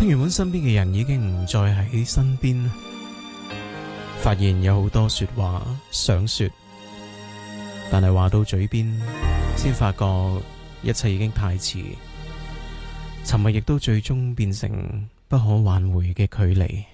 當原本身邊嘅人已經唔再喺身邊，發現有好多說話想說，但係話到嘴邊，先發覺一切已經太遲。沉默亦都最終變成不可挽回嘅距離。